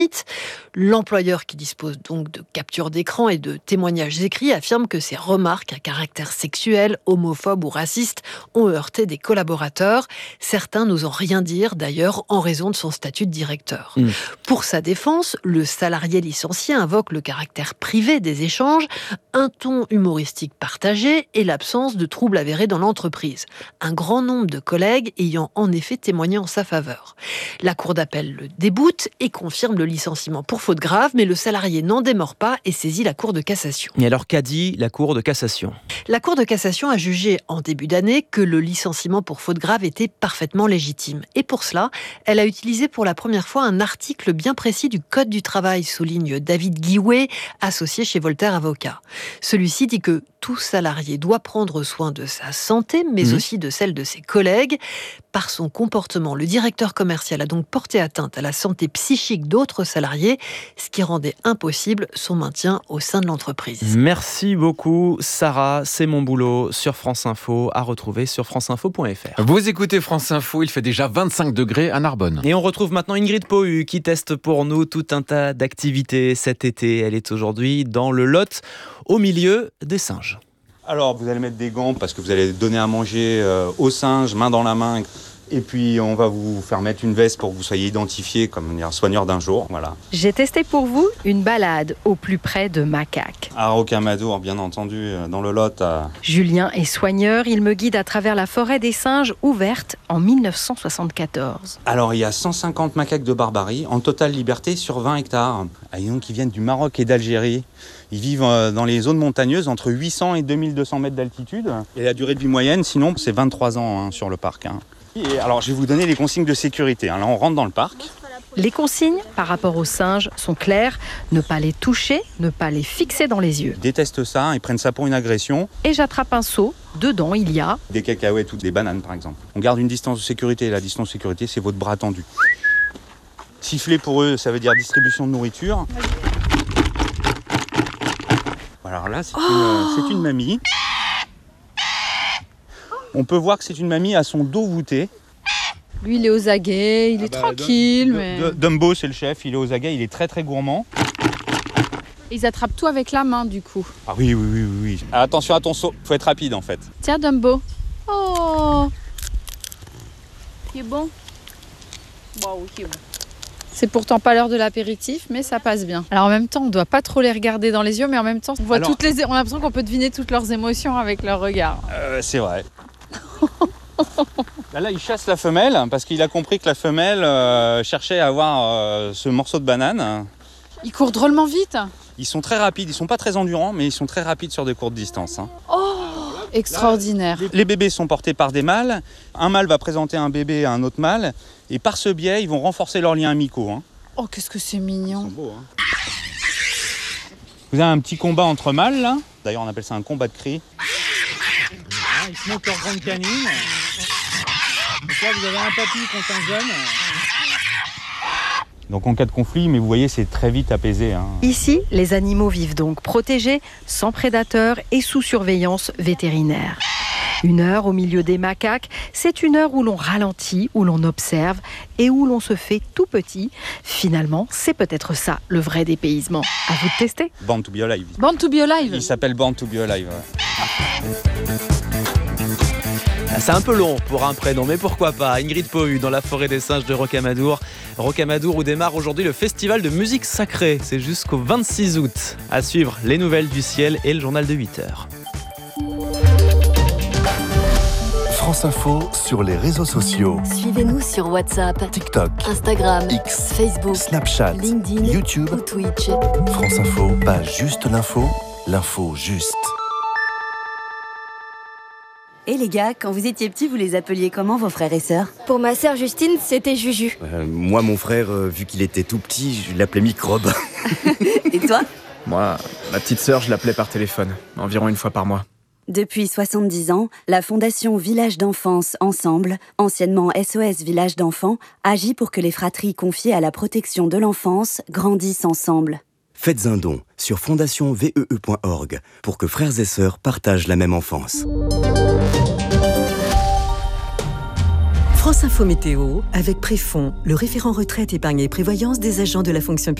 L'employeur, qui dispose donc de captures d'écran et de témoignages écrits, affirme que ces remarques à caractère sexuel, homophobe ou raciste ont heurté des collaborateurs. Certains n'osant rien dire, d'ailleurs, en raison de son statut de directeur. Pour sa défense, le salarié licencié invoque le caractère privé des échanges, un ton humoristique partagé et l'absence de troubles avérés dans l'entreprise. Un grand nombre de collègues ayant en effet témoigné en sa faveur. La cour d'appel le déboute et confirme le licenciement pour faute grave, mais le salarié n'en démord pas et saisit la Cour de cassation. Et alors, qu'a dit la Cour de cassation ? La Cour de cassation a jugé en début d'année que le licenciement pour faute grave était parfaitement légitime. Et pour cela, elle a utilisé pour la première fois un article bien précis du Code du travail, souligne David Guiouet, associé chez Voltaire Avocat. Celui-ci dit que tout salarié doit prendre soin de sa santé, mais aussi de celle de ses collègues. Par son comportement, le directeur commercial a donc porté atteinte à la santé psychique d'autres salariés, ce qui rendait impossible son maintien au sein de l'entreprise. Merci beaucoup, Sarah. C'est mon boulot sur France Info, à retrouver sur franceinfo.fr. Vous écoutez France Info, il fait déjà 25 degrés à Narbonne. Et on retrouve maintenant Ingrid Pohu qui teste pour nous tout un tas d'activités cet été. Elle est aujourd'hui dans le Lot, au milieu des singes. Alors, vous allez mettre des gants parce que vous allez donner à manger aux singes, main dans la main. Et puis, on va vous faire mettre une veste pour que vous soyez identifié comme un soigneur d'un jour. Voilà. J'ai testé pour vous une balade au plus près de macaques. À Rocamadour, bien entendu, dans le Lot. Julien est soigneur. Il me guide à travers la forêt des singes ouverte en 1974. Alors, il y a 150 macaques de Barbarie en totale liberté sur 20 hectares. Et donc, ils viennent du Maroc et d'Algérie. Ils vivent dans les zones montagneuses entre 800 et 2200 mètres d'altitude. Et la durée de vie moyenne, sinon, c'est 23 ans sur le parc. Et alors, je vais vous donner les consignes de sécurité. Là, on rentre dans le parc. Les consignes par rapport aux singes sont claires. Ne pas les toucher, ne pas les fixer dans les yeux. Ils détestent ça, ils prennent ça pour une agression. Et j'attrape un seau. Dedans, il y a des cacahuètes ou des bananes, par exemple. On garde une distance de sécurité. La distance de sécurité, c'est votre bras tendu. Siffler pour eux, ça veut dire distribution de nourriture. Alors là, c'est une mamie. On peut voir que c'est une mamie à son dos voûté. Lui, il est aux aguets, il est tranquille. Dumbo, c'est le chef, il est aux aguets, il est très très gourmand. Ils attrapent tout avec la main, du coup. Ah oui. Alors, attention à ton saut, faut être rapide en fait. Tiens, Dumbo. Oh, il est bon. Wow, il est bon. C'est pourtant pas l'heure de l'apéritif, mais ça passe bien. Alors en même temps, on doit pas trop les regarder dans les yeux, mais en même temps, on a l'impression qu'on peut deviner toutes leurs émotions avec leur regard. C'est vrai. Là, il chasse la femelle parce qu'il a compris que la femelle cherchait à avoir ce morceau de banane. Ils courent drôlement vite. Ils sont très rapides, ils sont pas très endurants, mais ils sont très rapides sur des courtes distances. Oh, extraordinaire. Les bébés sont portés par des mâles. Un mâle va présenter un bébé à un autre mâle. Et par ce biais, ils vont renforcer leurs liens amicaux. Oh, qu'est-ce que c'est mignon. Ils sont beaux. Vous avez un petit combat entre mâles, là. D'ailleurs, on appelle ça un combat de cris. Ils se montrent leur grande canine. Donc là, vous avez un papy contre un jeune. Donc en cas de conflit, mais vous voyez, c'est très vite apaisé. Ici, les animaux vivent donc protégés, sans prédateurs et sous surveillance vétérinaire. 1 heure au milieu des macaques, c'est 1 heure où l'on ralentit, où l'on observe et où l'on se fait tout petit. Finalement, c'est peut-être ça, le vrai dépaysement. À vous de tester. Born to be alive. Born to be alive. Il s'appelle Born to be alive. C'est un peu long pour un prénom, mais pourquoi pas. Ingrid Pohu dans la forêt des singes de Rocamadour. Rocamadour où démarre aujourd'hui le festival de musique sacrée. C'est jusqu'au 26 août. À suivre les nouvelles du ciel et le journal de 8h. France Info sur les réseaux sociaux. Suivez-nous sur WhatsApp, TikTok, Instagram, X, Facebook, Snapchat, LinkedIn, YouTube ou Twitch. France Info, pas juste l'info, l'info juste. Et les gars, quand vous étiez petits, vous les appeliez comment vos frères et sœurs ? Pour ma sœur Justine, c'était Juju. Moi, mon frère, vu qu'il était tout petit, je l'appelais Microbe. Et toi ? Moi, ma petite sœur, je l'appelais par téléphone, environ 1 fois par mois. Depuis 70 ans, la Fondation Village d'Enfance Ensemble, anciennement SOS Village d'Enfants, agit pour que les fratries confiées à la protection de l'enfance grandissent ensemble. Faites un don sur fondationvee.org pour que frères et sœurs partagent la même enfance. France Info Météo avec Préfond, le référent retraite, épargne et prévoyance des agents de la fonction publique.